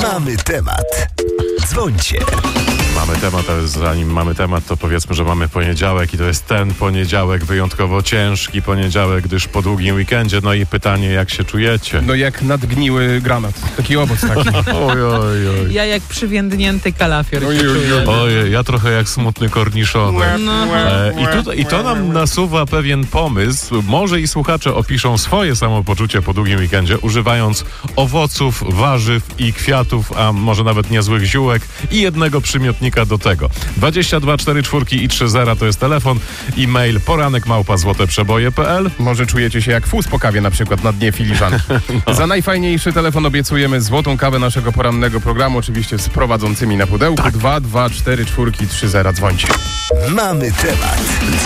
Mamy temat. Dzwońcie. Mamy temat, ale zanim mamy temat, to powiedzmy, że mamy poniedziałek i to jest ten poniedziałek wyjątkowo ciężki poniedziałek, gdyż po długim weekendzie. No i pytanie, jak się czujecie? No jak nadgniły granat. Taki owoc taki. Oj. Ja jak przywiędnięty kalafior się czuję. Ojej, ja trochę jak smutny korniszonek. I to nam nasuwa pewien pomysł. Może i słuchacze opiszą swoje samopoczucie po długim weekendzie, używając owoców, warzyw i kwiatów, a może nawet niezłych ziółek i jednego przymiotnika do tego. 22 44 i 30 to jest telefon, e-mail poranek@złoteprzeboje.pl. Może czujecie się jak fus po kawie na przykład na dnie filiżanki. Za najfajniejszy telefon obiecujemy złotą kawę naszego porannego programu, oczywiście z prowadzącymi na pudełku. 2 2 4 4 30. Dzwońcie. Mamy temat.